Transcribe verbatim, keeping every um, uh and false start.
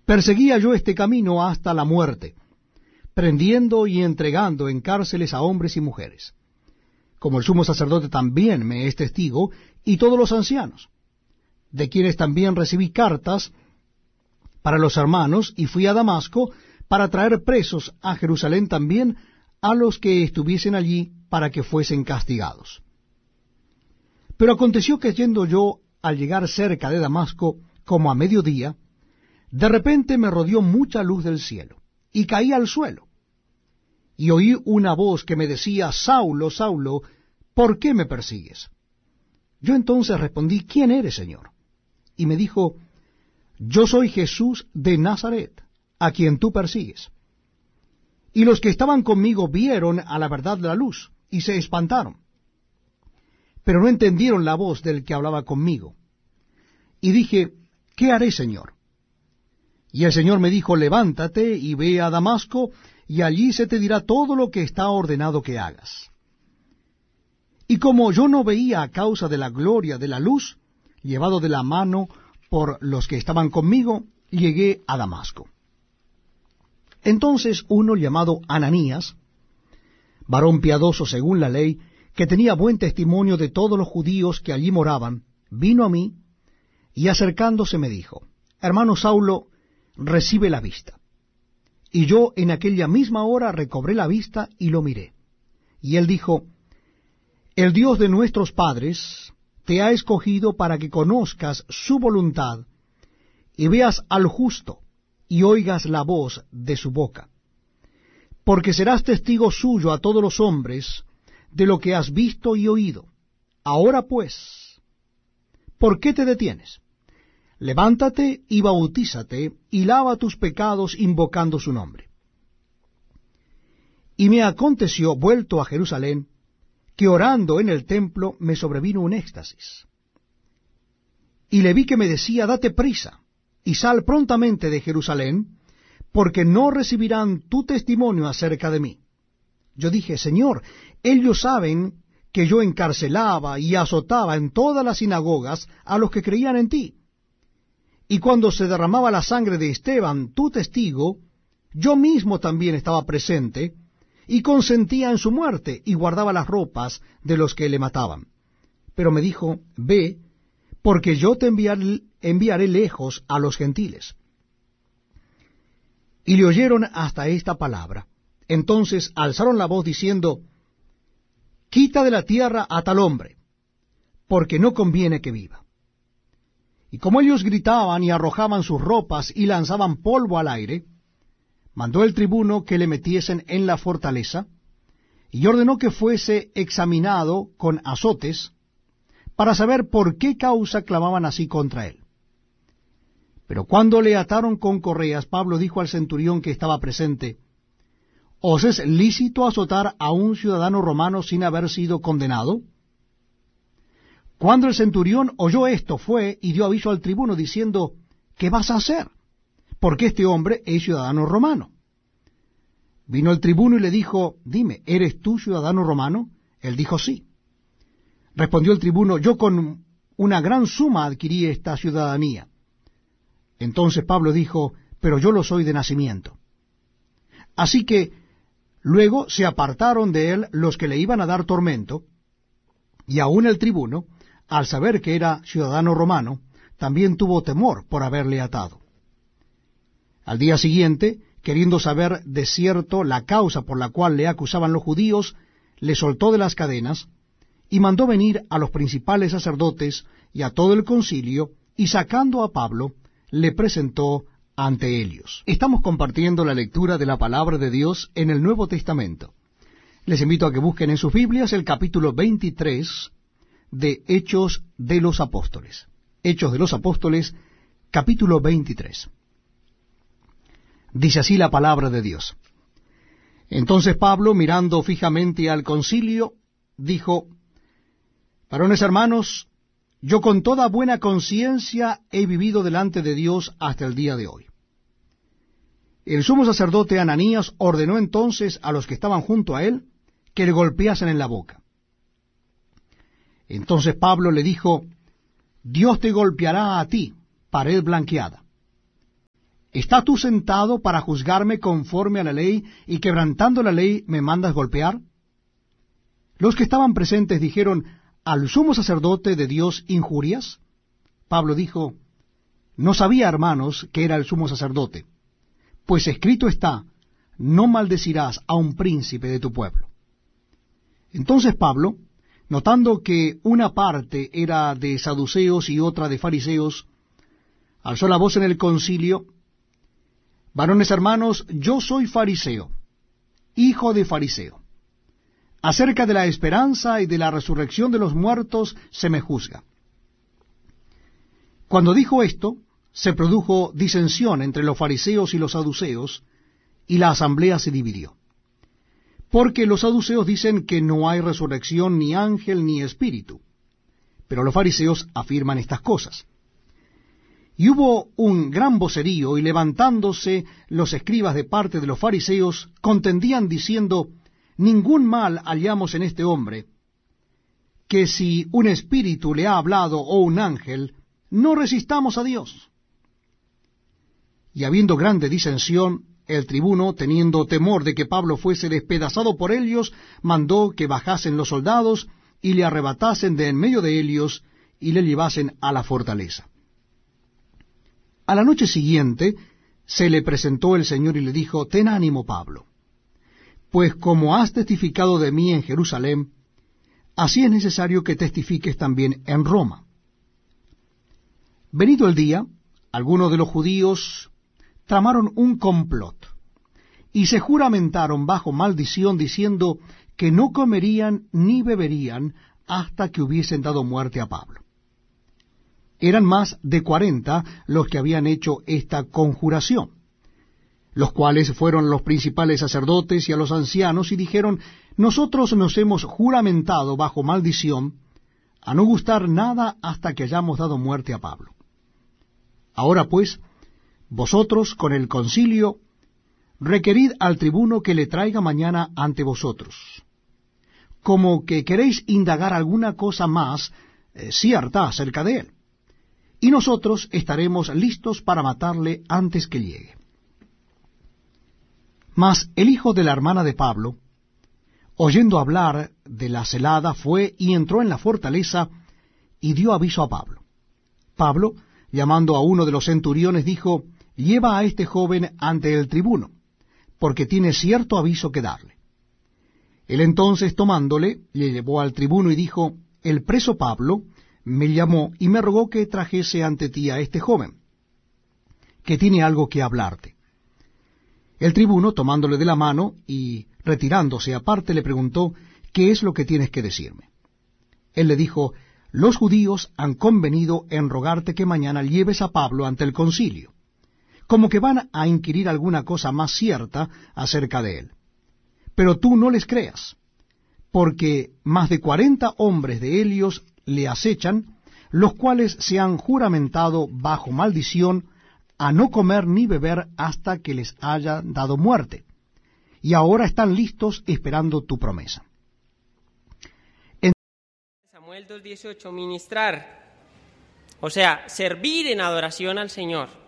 Perseguía yo este camino hasta la muerte, prendiendo y entregando en cárceles a hombres y mujeres, como el sumo sacerdote también me es testigo, y todos los ancianos, de quienes también recibí cartas para los hermanos, y fui a Damasco para traer presos a Jerusalén también a los que estuviesen allí, para que fuesen castigados. Pero aconteció que yendo yo al llegar cerca de Damasco, como a mediodía, de repente me rodeó mucha luz del cielo, y caí al suelo, y oí una voz que me decía, Saulo, Saulo, ¿por qué me persigues? Yo entonces respondí, ¿quién eres, Señor? Y me dijo, yo soy Jesús de Nazaret, a quien tú persigues. Y los que estaban conmigo vieron a la verdad la luz, y se espantaron, pero no entendieron la voz del que hablaba conmigo. Y dije, ¿qué haré, Señor? Y el Señor me dijo, levántate y ve a Damasco, y allí se te dirá todo lo que está ordenado que hagas. Y como yo no veía a causa de la gloria de la luz, llevado de la mano por los que estaban conmigo, llegué a Damasco. Entonces uno llamado Ananías, varón piadoso según la ley, que tenía buen testimonio de todos los judíos que allí moraban, vino a mí, y acercándose me dijo, hermano Saulo, recibe la vista. Y yo en aquella misma hora recobré la vista y lo miré. Y él dijo, el Dios de nuestros padres te ha escogido para que conozcas su voluntad, y veas al justo, y oigas la voz de su boca. Porque serás testigo suyo a todos los hombres de lo que has visto y oído. Ahora pues, ¿por qué te detienes? Levántate y bautízate, y lava tus pecados invocando su nombre. Y me aconteció, vuelto a Jerusalén, que orando en el templo me sobrevino un éxtasis. Y le vi que me decía, date prisa, y sal prontamente de Jerusalén, porque no recibirán tu testimonio acerca de mí. Yo dije, Señor, ellos saben que yo encarcelaba y azotaba en todas las sinagogas a los que creían en ti. Y cuando se derramaba la sangre de Esteban, tu testigo, yo mismo también estaba presente, y consentía en su muerte, y guardaba las ropas de los que le mataban. Pero me dijo, ve, porque yo te enviaré, enviaré lejos a los gentiles. Y le oyeron hasta esta palabra. Entonces alzaron la voz diciendo, quita de la tierra a tal hombre, porque no conviene que viva. Y como ellos gritaban y arrojaban sus ropas y lanzaban polvo al aire, mandó el tribuno que le metiesen en la fortaleza, y ordenó que fuese examinado con azotes, para saber por qué causa clamaban así contra él. Pero cuando le ataron con correas, Pablo dijo al centurión que estaba presente, ¿os es lícito azotar a un ciudadano romano sin haber sido condenado? Cuando el centurión oyó esto, fue y dio aviso al tribuno, diciendo, ¿qué vas a hacer? Porque este hombre es ciudadano romano. Vino el tribuno y le dijo, dime, ¿eres tú ciudadano romano? Él dijo, sí. Respondió el tribuno, yo con una gran suma adquirí esta ciudadanía. Entonces Pablo dijo, pero yo lo soy de nacimiento. Así que luego se apartaron de él los que le iban a dar tormento, y aun el tribuno, al saber que era ciudadano romano, también tuvo temor por haberle atado. Al día siguiente, queriendo saber de cierto la causa por la cual le acusaban los judíos, le soltó de las cadenas, y mandó venir a los principales sacerdotes y a todo el concilio, y sacando a Pablo, le presentó ante ellos. Estamos compartiendo la lectura de la palabra de Dios en el Nuevo Testamento. Les invito a que busquen en sus Biblias el capítulo veintitrés de Hechos de los Apóstoles. Hechos de los Apóstoles, capítulo veintitrés. Dice así la palabra de Dios. Entonces Pablo, mirando fijamente al concilio, dijo, varones hermanos, yo con toda buena conciencia he vivido delante de Dios hasta el día de hoy. El sumo sacerdote Ananías ordenó entonces a los que estaban junto a él que le golpeasen en la boca. Entonces Pablo le dijo, Dios te golpeará a ti, pared blanqueada. ¿Estás tú sentado para juzgarme conforme a la ley, y quebrantando la ley me mandas golpear? Los que estaban presentes dijeron, ¿al sumo sacerdote de Dios injurias? Pablo dijo, no sabía, hermanos, que era el sumo sacerdote, pues escrito está, no maldecirás a un príncipe de tu pueblo. Entonces Pablo, notando que una parte era de saduceos y otra de fariseos, alzó la voz en el concilio: varones hermanos, yo soy fariseo, hijo de fariseo. Acerca de la esperanza y de la resurrección de los muertos se me juzga. Cuando dijo esto, se produjo disensión entre los fariseos y los saduceos, y la asamblea se dividió. Porque los saduceos dicen que no hay resurrección, ni ángel, ni espíritu, pero los fariseos afirman estas cosas. Y hubo un gran vocerío, y levantándose los escribas de parte de los fariseos, contendían diciendo: ningún mal hallamos en este hombre, que si un espíritu le ha hablado o un ángel, no resistamos a Dios. Y habiendo grande disensión, el tribuno, teniendo temor de que Pablo fuese despedazado por ellos, mandó que bajasen los soldados y le arrebatasen de en medio de ellos y le llevasen a la fortaleza. A la noche siguiente se le presentó el Señor y le dijo: ten ánimo, Pablo, pues como has testificado de mí en Jerusalén, así es necesario que testifiques también en Roma. Venido el día, algunos de los judíos tramaron un complot, y se juramentaron bajo maldición, diciendo que no comerían ni beberían hasta que hubiesen dado muerte a Pablo. Eran más de cuarenta los que habían hecho esta conjuración, los cuales fueron los principales sacerdotes y a los ancianos, y dijeron: nosotros nos hemos juramentado bajo maldición a no gustar nada hasta que hayamos dado muerte a Pablo. Ahora pues, vosotros con el concilio, requerid al tribuno que le traiga mañana ante vosotros, como que queréis indagar alguna cosa más eh, cierta acerca de él, y nosotros estaremos listos para matarle antes que llegue. Mas el hijo de la hermana de Pablo, oyendo hablar de la celada, fue y entró en la fortaleza y dio aviso a Pablo. Pablo, llamando a uno de los centuriones, dijo: lleva a este joven ante el tribuno, porque tiene cierto aviso que darle. Él entonces, tomándole, le llevó al tribuno y dijo: el preso Pablo me llamó y me rogó que trajese ante ti a este joven, que tiene algo que hablarte. El tribuno, tomándole de la mano y retirándose aparte, le preguntó: ¿qué es lo que tienes que decirme? Él le dijo: los judíos han convenido en rogarte que mañana lleves a Pablo ante el concilio, como que van a inquirir alguna cosa más cierta acerca de él. Pero tú no les creas, porque más de cuarenta hombres de ellos le acechan, los cuales se han juramentado bajo maldición a no comer ni beber hasta que les haya dado muerte, y ahora están listos esperando tu promesa. En Samuel dos dieciocho, ministrar, o sea, servir en adoración al Señor.